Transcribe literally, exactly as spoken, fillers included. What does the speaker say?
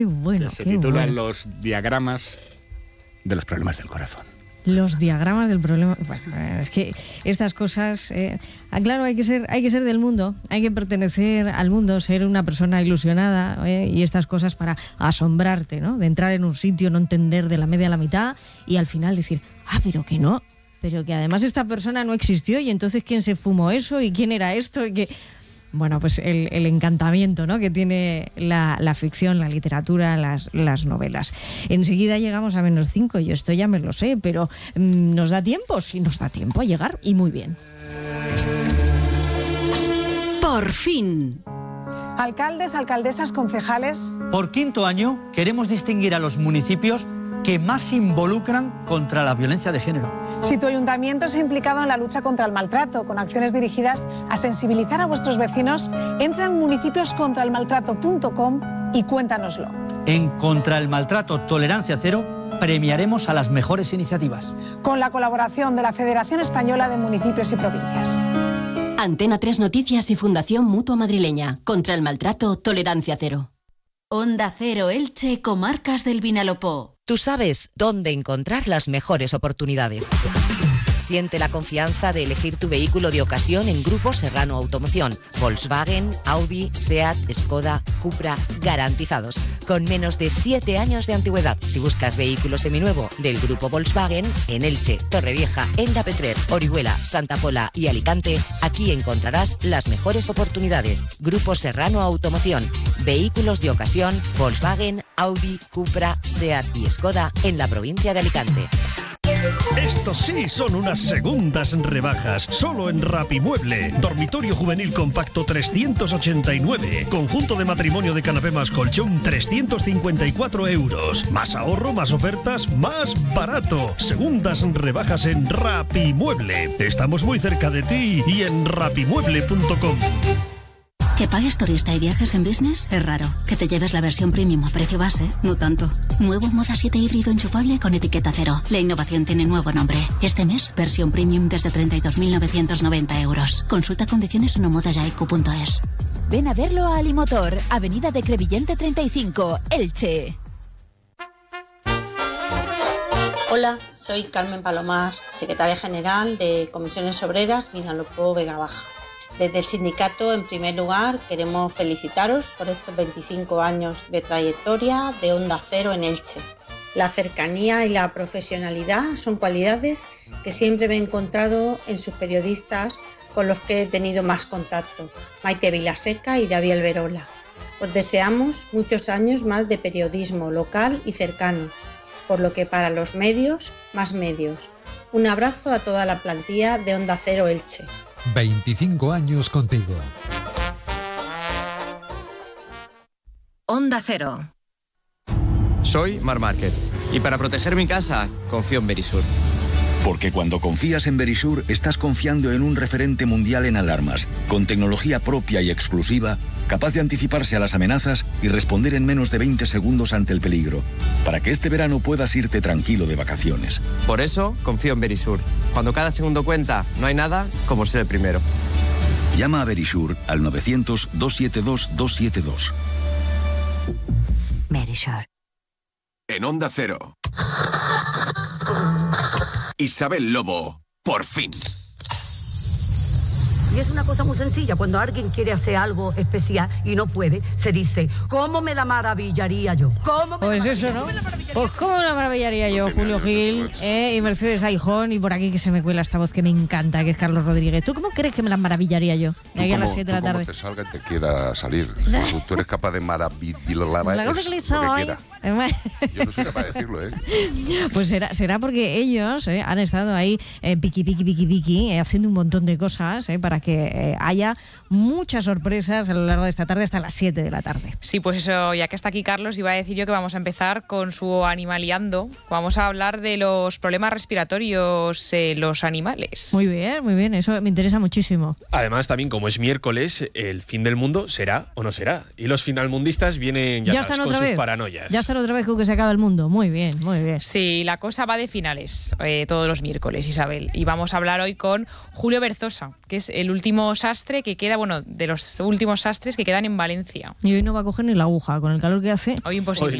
Qué bueno, que se qué titula bueno. Los diagramas de los problemas del corazón. Los diagramas del problema. Bueno, es que estas cosas, eh, claro, hay que ser, hay que ser del mundo, hay que pertenecer al mundo, ser una persona ilusionada, eh, y estas cosas para asombrarte, ¿no? De entrar en un sitio, no entender de la media a la mitad y al final decir, ah, pero que no, pero que además esta persona no existió y entonces quién se fumó eso y quién era esto y que. Bueno, pues el, el encantamiento, ¿no?, que tiene la, la ficción, la literatura, las, las novelas. Enseguida llegamos a menos cinco, yo esto ya me lo sé, pero mmm, ¿nos da tiempo? Sí, nos da tiempo a llegar y muy bien. Por fin. Alcaldes, alcaldesas, concejales. Por quinto año queremos distinguir a los municipios que más se involucran contra la violencia de género. Si tu ayuntamiento se ha implicado en la lucha contra el maltrato, con acciones dirigidas a sensibilizar a vuestros vecinos, entra en municipios contra el maltrato punto com y cuéntanoslo. En Contra el Maltrato Tolerancia Cero premiaremos a las mejores iniciativas. Con la colaboración de la Federación Española de Municipios y Provincias. Antena tres Noticias y Fundación Mutua Madrileña. Contra el Maltrato Tolerancia Cero. Onda Cero Elche, Comarcas del Vinalopó. Tú sabes dónde encontrar las mejores oportunidades. Siente la confianza de elegir tu vehículo de ocasión en Grupo Serrano Automoción. Volkswagen, Audi, Seat, Skoda, Cupra, garantizados. Con menos de siete años de antigüedad. Si buscas vehículo seminuevo del Grupo Volkswagen, en Elche, Torrevieja, Elda Petrer, Orihuela, Santa Pola y Alicante, aquí encontrarás las mejores oportunidades. Grupo Serrano Automoción. Vehículos de ocasión, Volkswagen, Audi, Cupra, Seat y Skoda en la provincia de Alicante. Estos sí son unas segundas rebajas, solo en Rapimueble. Dormitorio juvenil compacto trescientos ochenta y nueve. Conjunto de matrimonio de canapé más colchón trescientos cincuenta y cuatro euros. Más ahorro, más ofertas, más barato. Segundas rebajas en Rapimueble. Estamos muy cerca de ti y en rapimueble punto com. Que pagues turista y viajes en business es raro. Que te lleves la versión premium a precio base, no tanto. Nuevo Moda siete híbrido enchufable con etiqueta cero. La innovación tiene nuevo nombre. Este mes, versión premium desde treinta y dos mil novecientos noventa euros. Consulta condiciones en omodayaiku punto es. Ven a verlo a Alimotor, Avenida de Crevillente treinta y cinco, Elche. Hola, soy Carmen Palomar, secretaria general de Comisiones Obreras Vinalopó Vega Baja. Desde el sindicato, en primer lugar, queremos felicitaros por estos veinticinco años de trayectoria de Onda Cero en Elche. La cercanía y la profesionalidad son cualidades que siempre me he encontrado en sus periodistas con los que he tenido más contacto, Maite Vilaseca y David Alberola. Os deseamos muchos años más de periodismo local y cercano, por lo que para los medios, más medios. Un abrazo a toda la plantilla de Onda Cero Elche. veinticinco años contigo. Onda Cero. Soy Mar Márquez y para proteger mi casa confío en Verisur. Porque cuando confías en Verisur estás confiando en un referente mundial en alarmas, con tecnología propia y exclusiva, capaz de anticiparse a las amenazas y responder en menos de veinte segundos ante el peligro, para que este verano puedas irte tranquilo de vacaciones. Por eso confío en Verisur. Cuando cada segundo cuenta, no hay nada como ser el primero. Llama a Verisur al novecientos, doscientos setenta y dos, doscientos setenta y dos. Verisur. En Onda Cero. Isabel Lobo, por fin. Y es una cosa muy sencilla, cuando alguien quiere hacer algo especial y no puede, se dice, ¿cómo me la maravillaría yo? ¿Cómo me pues eso, ¿no? Pues cómo la maravillaría yo, Julio Gil, eh, y Mercedes Aijón, y por aquí que se me cuela esta voz que me encanta, que es Carlos Rodríguez. ¿Tú cómo crees que me la maravillaría yo? De aquí a las siete de la tarde. Tú te salga y te quiera salir. Tú, tú eres capaz de maravillar la cosa que le soy. Yo no soy capaz de decirlo, ¿eh? Pues será, será porque ellos eh, han estado ahí eh, piqui, piqui, piqui, piqui, eh, haciendo un montón de cosas eh, para que eh, haya muchas sorpresas a lo largo de esta tarde hasta las siete de la tarde. Sí, pues eso, ya que está aquí Carlos, iba a decir yo que vamos a empezar con su animaliando. Vamos a hablar de los problemas respiratorios en los animales. Muy bien, muy bien, eso me interesa muchísimo. Además, también como es miércoles, el fin del mundo será o no será. Y los finalmundistas vienen ya, ya sabes, están con otra sus vez. paranoias. Ya están otra vez con que se acaba el mundo. Muy bien, muy bien. Sí, la cosa va de finales eh, todos los miércoles, Isabel. Y vamos a hablar hoy con Julio Berzosa, que es el el último sastre que queda, bueno, de los últimos sastres que quedan en Valencia. Y hoy no va a coger ni la aguja, con el calor que hace. Hoy imposible.